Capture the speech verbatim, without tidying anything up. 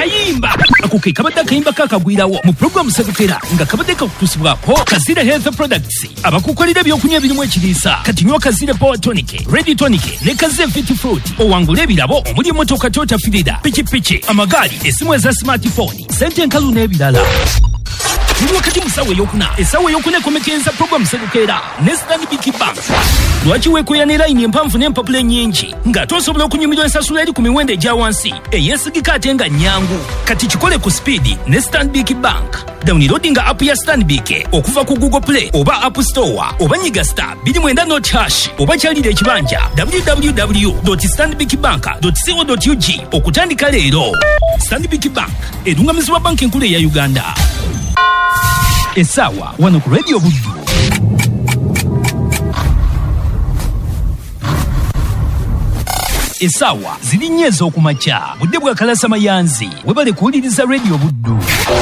akayimba ako ke kabadde akayimba kakagwirawo mu programu Sedukera nga kabadde kakutusibwako Kazira Health Products abakukolera ebyokunywa ebirimu ekiriisa kati nywa Kazira Power Tonic, Ready Tonic ne Kazira Fit Fruit owangula ebirabo omuli emmotoka Toyota Fielder, pikipiki, amagaali, essimu eza smartphone, sente enkalu n'ebirala. Tuli wakati musawe yokuna esawe yokuna komekenza program Sedukera ne Stanbic Bank. Lwaki wekoyana line empamvu n'empapula ennyingi nga tosobola okunyumirwa ensasula eri ku miwendo egya wansi eyeesigika ate nga nnyangu? Kati kikole ku speed ne Stanbic Bank. Downloadinga app ya Stanbic okuva ku Google Play oba App Store oba nyiga star two nine not hash oba kyalira ekibanja w w w dot stanbic bank dot co dot u g okutandika leero. Stanbic Bank erungamizibwa banki enkulu eya Uganda. Esawa wano ku Radio Buddu. Esawa ziri nnyo ez'okumakya budde bwa kalasa mayanzi webale kuwuliriza Radio Buddu.